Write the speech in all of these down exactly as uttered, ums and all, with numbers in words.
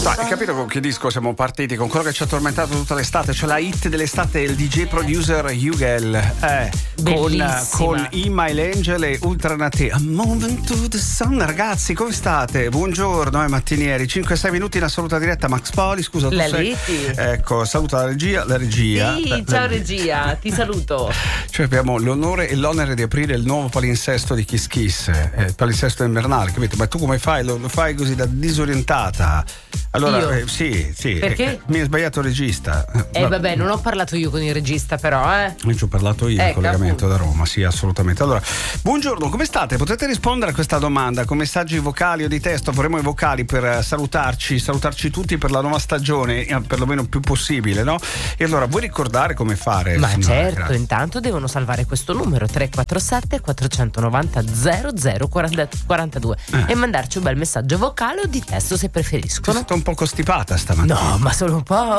No, hai capito con che disco siamo partiti? Con quello che ci ha tormentato tutta l'estate, cioè la hit dell'estate, il D J producer Hugel, eh, con, con I My Angel e Ultra Nate. I'm moving to the sun. Ragazzi, come state? Buongiorno, eh, mattinieri. cinque sei minuti in assoluta diretta. Max Poli, scusa, tu la sei... Ecco, saluta la regia, la regia. Sì, la, ciao la... regia, ti saluto. Cioè abbiamo l'onore e l'onere di aprire il nuovo palinsesto di Kiss Kiss, eh, il palinsesto invernale, capito? Ma tu come fai? Lo, lo fai così da disorientata. Allora, eh, sì, sì. Perché? Eh, mi hai sbagliato il regista. Eh Ma... vabbè, non ho parlato io con il regista, però, eh. Ci ho parlato io, ecco, il collegamento appunto. da Roma, sì, assolutamente. Allora, buongiorno, come state? Potete rispondere a questa domanda con messaggi vocali o di testo. Vorremmo i vocali per salutarci, salutarci tutti per la nuova stagione, perlomeno più possibile, no? E allora, vuoi ricordare come fare? Ma signora? certo, Grazie. Intanto devono salvare questo numero tre quattro sette quattro nove zero zero zero quarantadue eh. e mandarci un bel messaggio vocale o di testo se preferiscono. Sto un po' costipata stamattina. No, ma solo un po'.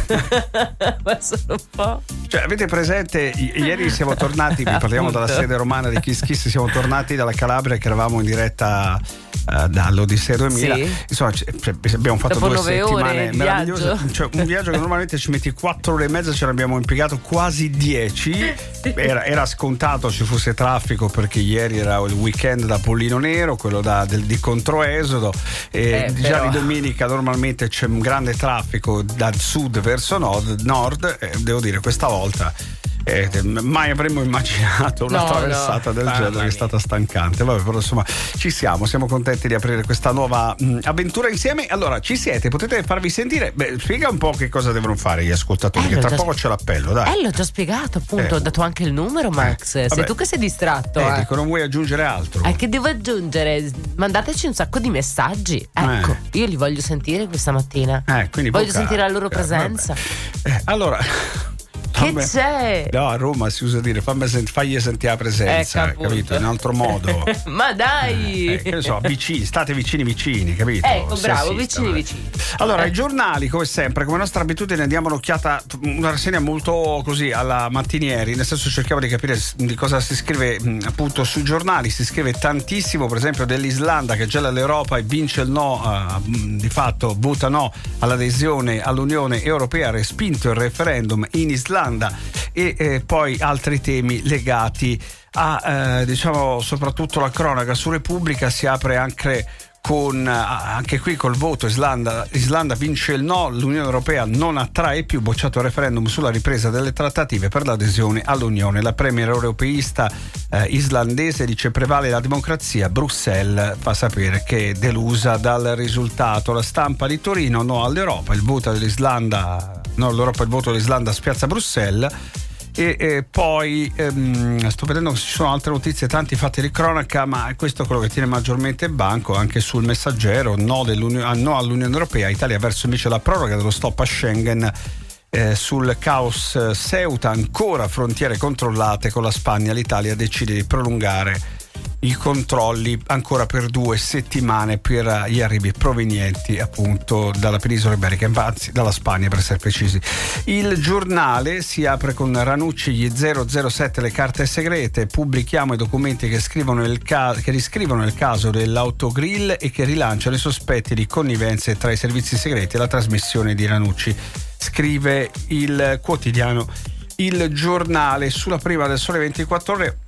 Ma solo un po'. Cioè, avete presente, i- ieri siamo tornati, vi parliamo dalla sede romana di Kiss Kiss, siamo tornati dalla Calabria che eravamo in diretta uh, dall'Odissea duemila. Sì. Insomma, c- cioè, abbiamo fatto Dopo due nove settimane ore di meravigliose. viaggio. Cioè, un viaggio che normalmente ci metti quattro ore e mezza, ce l'abbiamo impiegato quasi dieci. Era, era scontato ci fosse traffico perché ieri era il weekend da Pollino Nero, quello da, del, di Controesodo. E Eh, già però. di domenica normalmente c'è un grande traffico dal sud verso nord, nord e devo dire questa volta eh, mai avremmo immaginato una No, traversata no. del Mamma genere, che è mia. stata stancante. Vabbè, però insomma ci siamo, siamo contenti di aprire questa nuova mh, avventura insieme. Allora, ci siete, potete farvi sentire. Beh, spiega un po' che cosa devono fare gli ascoltatori, Eh, che l'ho tra già poco sp- c'è l'appello, dai. Eh, l'ho già spiegato, appunto, Eh. ho dato anche il numero, Max. Eh, Sei vabbè. tu che sei distratto. Eh, eh. dico, non vuoi aggiungere altro? Eh, che devo aggiungere? Mandateci un sacco di messaggi. Ecco, io li voglio sentire questa mattina. Eh, quindi voglio vocali. sentire la loro Eh, presenza. Eh, allora Che fammi- c'è? No, a Roma si usa dire fammi sent- fagli sentire la presenza, Ecco, appunto. capito? In altro modo. Ma dai! Eh, che ne so, vicini, state vicini vicini, capito? Ecco, Se bravo, esistono, vicini eh. vicini. Allora, Eh. i giornali, come sempre, come nostra abitudine, diamo un'occhiata, una rassegna molto così alla mattinieri, nel senso cerchiamo di capire di cosa si scrive mh, appunto sui giornali. Si scrive tantissimo, per esempio, dell'Islanda che gela l'Europa e vince il no, uh, mh, di fatto vota no all'adesione all'Unione Europea, respinto il referendum in Islanda, e eh, poi altri temi legati a eh, diciamo soprattutto la cronaca. Su Repubblica si apre anche con anche qui col voto Islanda, Islanda vince il no, l'Unione Europea non attrae più, bocciato il referendum sulla ripresa delle trattative per l'adesione all'Unione. La premier europeista eh, islandese dice prevale la democrazia, Bruxelles fa sapere che è delusa dal risultato. La Stampa di Torino, no all'Europa, il voto dell'Islanda, no all'Europa, il voto dell'Islanda spiazza Bruxelles. E, e poi ehm, sto vedendo che ci sono altre notizie, tanti fatti di cronaca, ma questo è quello che tiene maggiormente banco. Anche sul Messaggero, no, dell'Unione, no all'Unione Europea, Italia verso invece la proroga dello stop a Schengen. Eh, sul caos Ceuta, ancora frontiere controllate con la Spagna, l'Italia decide di prolungare i controlli ancora per due settimane per gli arrivi provenienti appunto dalla penisola iberica, anzi dalla Spagna per essere precisi. Il Giornale si apre con Ranucci, gli zero zero sette, le carte segrete, pubblichiamo i documenti che, scrivono il ca- che riscrivono il caso dell'autogrill e che rilanciano i sospetti di connivenze tra i servizi segreti e la trasmissione di Ranucci, scrive il quotidiano Il Giornale. Sulla prima del Sole ventiquattro Ore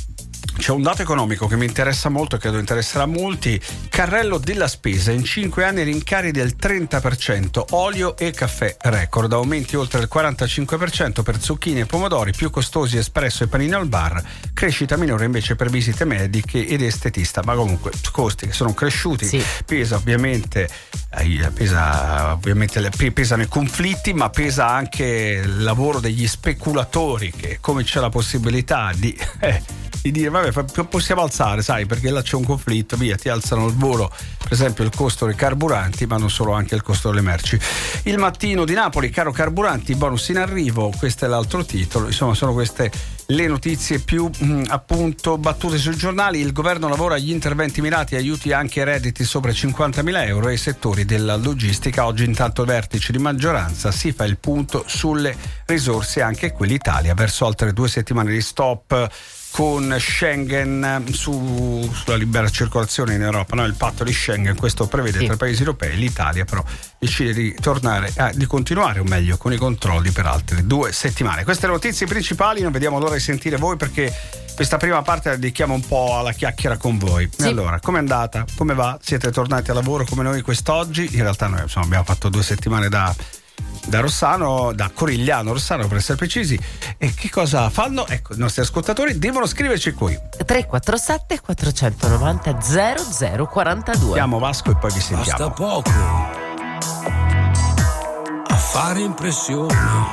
c'è un dato economico che mi interessa molto e credo interesserà molti. Carrello della spesa, in cinque anni rincari del trenta per cento, olio e caffè record, aumenti oltre il quarantacinque per cento per zucchine e pomodori, più costosi espresso e panini al bar, crescita minore invece per visite mediche ed estetista. Ma comunque costi che sono cresciuti, sì. Pesa ovviamente eh, pesa ovviamente pesano i conflitti, ma pesa anche il lavoro degli speculatori, che come c'è la possibilità di eh, di dire vabbè possiamo alzare, sai, perché là c'è un conflitto, via, ti alzano il volo, per esempio il costo dei carburanti, ma non solo, anche il costo delle merci. Il Mattino di Napoli, caro carburanti, bonus in arrivo, questo è l'altro titolo. Insomma, sono queste le notizie più mh, appunto battute sui giornali. Il governo lavora agli interventi mirati, aiuti anche ai redditi sopra cinquantamila euro e ai settori della logistica. Oggi intanto il vertice di maggioranza si fa il punto sulle risorse, anche qui l'Italia verso altre due settimane di stop con Schengen, su, sulla libera circolazione in Europa, no? Il patto di Schengen, questo prevede sì. tra i paesi europei. L'Italia però decide di tornare, eh, di continuare o meglio con i controlli per altre due settimane. Queste notizie principali, non vediamo l'ora di sentire voi, perché questa prima parte la dedichiamo un po' alla chiacchiera con voi. Sì. E allora, com'è andata? Come va? Siete tornati a lavoro come noi quest'oggi? In realtà noi insomma, abbiamo fatto due settimane da da Rossano, da Corigliano Rossano per essere precisi. E che cosa fanno? Ecco, i nostri ascoltatori devono scriverci qui tre quattro sette quattro nove zero zero zero quattro due. Chiamo Vasco e poi vi sentiamo. Basta poco a fare impressione,